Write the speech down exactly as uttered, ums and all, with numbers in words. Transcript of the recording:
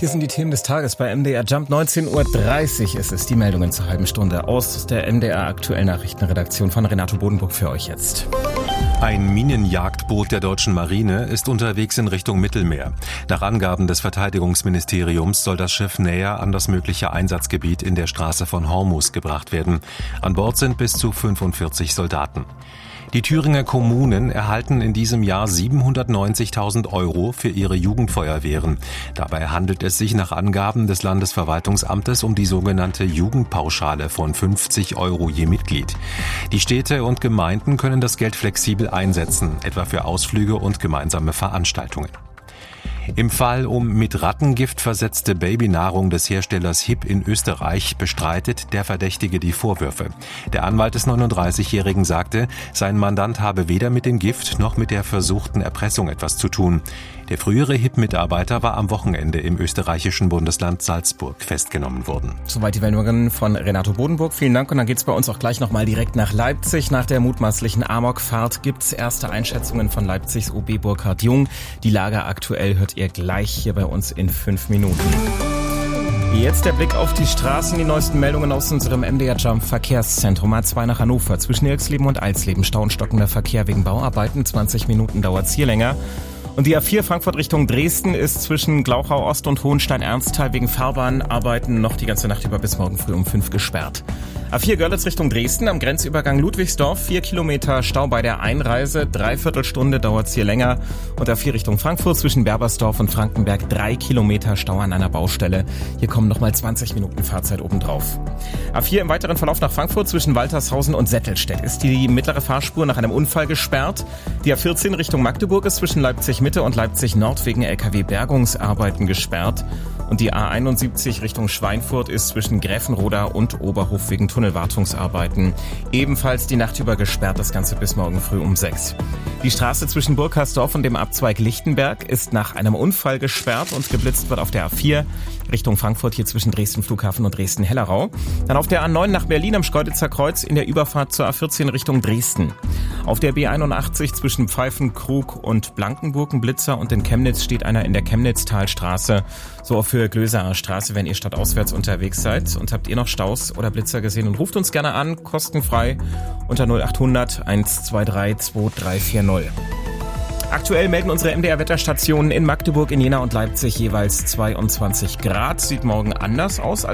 Hier sind die Themen des Tages bei M D R Jump. neunzehn Uhr dreißig ist es, die Meldungen zur halben Stunde aus der M D R Aktuell Nachrichtenredaktion von Renato Bodenburg für euch jetzt. Ein Minenjagdboot der deutschen Marine ist unterwegs in Richtung Mittelmeer. Nach Angaben des Verteidigungsministeriums soll das Schiff näher an das mögliche Einsatzgebiet in der Straße von Hormuz gebracht werden. An Bord sind bis zu fünfundvierzig Soldaten. Die Thüringer Kommunen erhalten in diesem Jahr siebenhundertneunzigtausend Euro für ihre Jugendfeuerwehren. Dabei handelt es sich nach Angaben des Landesverwaltungsamtes um die sogenannte Jugendpauschale von fünfzig Euro je Mitglied. Die Städte und Gemeinden können das Geld flexibel einsetzen, etwa für Ausflüge und gemeinsame Veranstaltungen. Im Fall um mit Rattengift versetzte Babynahrung des Herstellers Hipp in Österreich bestreitet der Verdächtige die Vorwürfe. Der Anwalt des neununddreißigjährigen sagte, sein Mandant habe weder mit dem Gift noch mit der versuchten Erpressung etwas zu tun. Der frühere Hipp-Mitarbeiter war am Wochenende im österreichischen Bundesland Salzburg festgenommen worden. Soweit die Meldungen von Renato Bodenburg. Vielen Dank und dann geht's bei uns auch gleich nochmal direkt nach Leipzig. Nach der mutmaßlichen Amokfahrt gibt's erste Einschätzungen von Leipzigs O B Burkhard Jung. Die Lage aktuell hört ihr gleich hier bei uns in fünf Minuten. Jetzt der Blick auf die Straßen, die neuesten Meldungen aus unserem M D R Jump Verkehrszentrum. A zwei nach Hannover, zwischen Irxleben und Alsleben. Stau und stockender Verkehr wegen Bauarbeiten, zwanzig Minuten dauert's hier länger. Und die A vier Frankfurt Richtung Dresden ist zwischen Glauchau Ost und Hohenstein-Ernsthal wegen Fahrbahnarbeiten noch die ganze Nacht über bis morgen früh um fünf gesperrt. A vier Görlitz Richtung Dresden am Grenzübergang Ludwigsdorf, vier Kilometer Stau bei der Einreise, dreiviertel Stunde dauert's hier länger. Und A vier Richtung Frankfurt zwischen Berbersdorf und Frankenberg, drei Kilometer Stau an einer Baustelle. Hier kommen nochmal zwanzig Minuten Fahrzeit obendrauf. A vier im weiteren Verlauf nach Frankfurt zwischen Waltershausen und Settelstedt ist die mittlere Fahrspur nach einem Unfall gesperrt. Die A vierzehn Richtung Magdeburg ist zwischen Leipzig Mitte und Leipzig Nord wegen L K W-Bergungsarbeiten gesperrt. Und die A einundsiebzig Richtung Schweinfurt ist zwischen Gräfenroda und Oberhof wegen Tunnelwartungsarbeiten ebenfalls die Nacht über gesperrt, das Ganze bis morgen früh um sechs. Die Straße zwischen Burgharsdorf und dem Abzweig Lichtenberg ist nach einem Unfall gesperrt und geblitzt wird auf der A vier Richtung Frankfurt, hier zwischen Dresden Flughafen und Dresden-Hellerau. Dann auf der A neun nach Berlin am Schkeuditzer Kreuz in der Überfahrt zur A vierzehn Richtung Dresden. Auf der B einundachtzig zwischen Pfeifenkrug und Blankenburg ein Blitzer und in Chemnitz steht einer in der Chemnitztalstraße. So auch für Glöserer Straße, wenn ihr stadtauswärts unterwegs seid. Und habt ihr noch Staus oder Blitzer gesehen und ruft uns gerne an, kostenfrei unter null achthundert eins zwei drei zwei drei vier null. Aktuell melden unsere M D R-Wetterstationen in Magdeburg, in Jena und Leipzig jeweils zweiundzwanzig Grad. Sieht morgen anders aus als